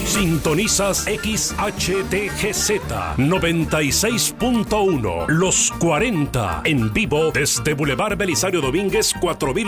Sintonizas XHTGZ 96.1 Los 40 en vivo desde Boulevard Belisario Domínguez 4000